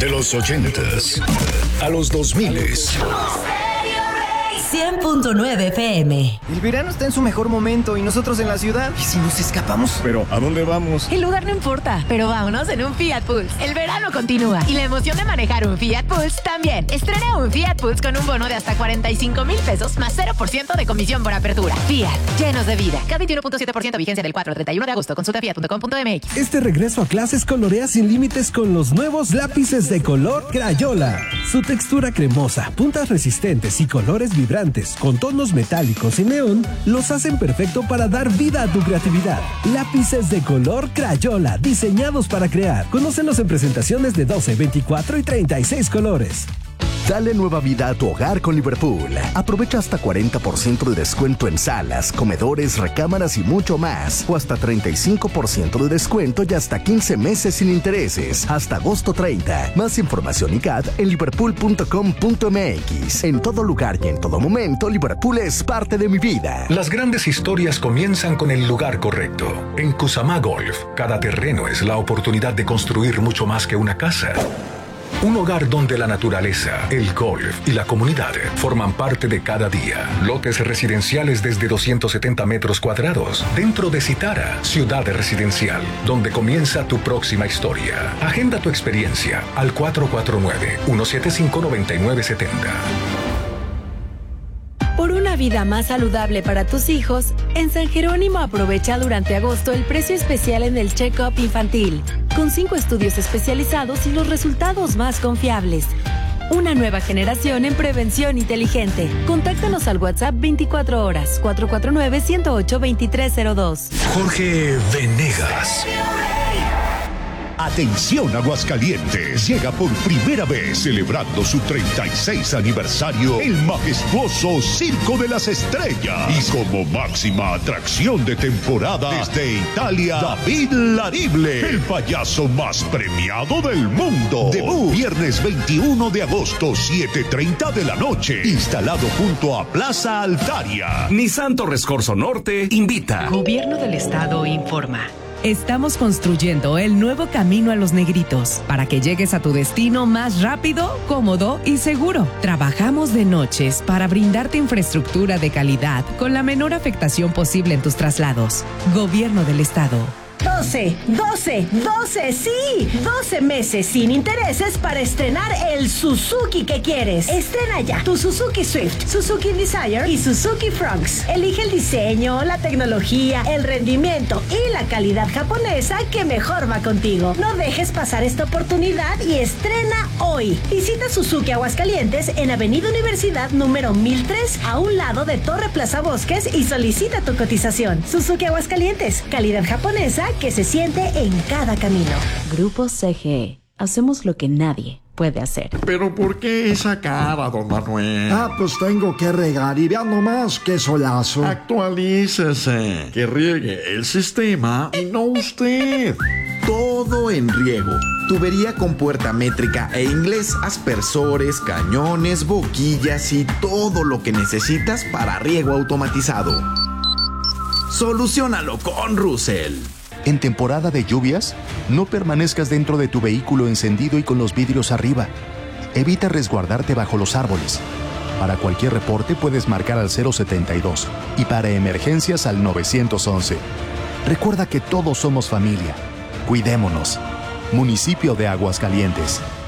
De los 80s a los 2000s. 100.9 FM. El verano está en su mejor momento y nosotros en la ciudad. ¿Y si nos escapamos? Pero, ¿a dónde vamos? El lugar no importa, pero vámonos en un Fiat Pulse. El verano continúa y la emoción de manejar un Fiat Pulse también. Estrena un Fiat Pulse con un bono de hasta 45,000 pesos más 0% de comisión por apertura. Fiat, llenos de vida. CAT 21.7%, vigencia del 4 al 31 de agosto. Consulta fiat.com.mx. Este regreso a clases colorea sin límites con los nuevos lápices de color Crayola. Su textura cremosa, puntas resistentes y colores vibrantes con tonos metálicos y neón los hacen perfecto para dar vida a tu creatividad. Lápices de color Crayola, diseñados para crear. Conócelos en presentaciones de 12, 24 y 36 colores. Dale nueva vida a tu hogar con Liverpool. Aprovecha hasta 40% de descuento en salas, comedores, recámaras y mucho más. O hasta 35% de descuento y hasta 15 meses sin intereses. Hasta agosto 30. Más información y CAT en liverpool.com.mx. En todo lugar y en todo momento, Liverpool es parte de mi vida. Las grandes historias comienzan con el lugar correcto. En Kusama Golf, cada terreno es la oportunidad de construir mucho más que una casa. Un hogar donde la naturaleza, el golf y la comunidad forman parte de cada día. Lotes residenciales desde 270 metros cuadrados. Dentro de Citara, ciudad residencial, donde comienza tu próxima historia. Agenda tu experiencia al 449-175-9970. Por una vida más saludable para tus hijos, en San Jerónimo aprovecha durante agosto el precio especial en el check-up infantil, con 5 estudios especializados y los resultados más confiables. Una nueva generación en prevención inteligente. Contáctanos al WhatsApp 24 horas, 449-108-2302. Jorge Venegas. Atención Aguascalientes, llega por primera vez celebrando su 36 aniversario el majestuoso Circo de las Estrellas y como máxima atracción de temporada desde Italia, David Larible, el payaso más premiado del mundo. Debut viernes 21 de agosto, 7:30 de la noche, instalado junto a Plaza Altaria. Nissan Torres Corzo Norte invita. Gobierno del Estado informa. Estamos construyendo el nuevo camino a Los Negritos para que llegues a tu destino más rápido, cómodo y seguro. Trabajamos de noches para brindarte infraestructura de calidad con la menor afectación posible en tus traslados. Gobierno del Estado. 12, sí, 12 meses sin intereses para estrenar el Suzuki que quieres. Estrena ya tu Suzuki Swift, Suzuki Desire y Suzuki Fronx. Elige el diseño, la tecnología, el rendimiento y la calidad japonesa que mejor va contigo. No dejes pasar esta oportunidad y estrena hoy. Visita Suzuki Aguascalientes en Avenida Universidad número 1003, a un lado de Torre Plaza Bosques, y solicita tu cotización. Suzuki Aguascalientes, calidad japonesa que se siente en cada camino. Grupo CGE. Hacemos lo que nadie puede hacer. ¿Pero por qué esa cara, don Manuel? Pues tengo que regar y vean nomás qué solazo. Actualícese. Que riegue el sistema y no usted. Todo en riego. Tubería con puerta métrica e inglés, aspersores, cañones, boquillas y todo lo que necesitas para riego automatizado. Soluciónalo con Russell. En temporada de lluvias, no permanezcas dentro de tu vehículo encendido y con los vidrios arriba. Evita resguardarte bajo los árboles. Para cualquier reporte puedes marcar al 072 y para emergencias al 911. Recuerda que todos somos familia. Cuidémonos. Municipio de Aguascalientes.